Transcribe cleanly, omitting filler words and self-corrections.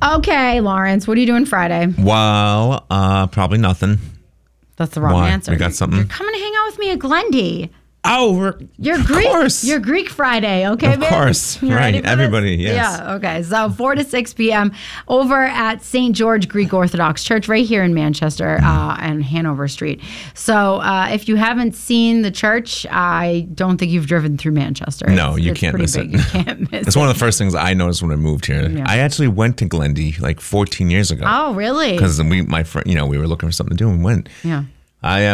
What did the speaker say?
Okay, Lawrence, what are you doing Friday? Well, probably nothing. That's the wrong Why? answer. We got something? You're coming to hang out with me at Glendy. Oh, You're of Greek. course. You're Greek Friday, okay, Of babe? course. You Right. ready for Everybody, this? yes. Yeah, okay. So 4 to 6 p.m. over at St. George Greek Orthodox Church right here in Manchester and Hanover Street. So if you haven't seen the church, I don't think you've driven through Manchester. No, you it's can't pretty miss big. it. You can't miss It's it. one of the first things I noticed when I moved here. Yeah. I actually went to Glendy like 14 years ago. Oh, really? Because my friend, we were looking for something to do and we went. Yeah.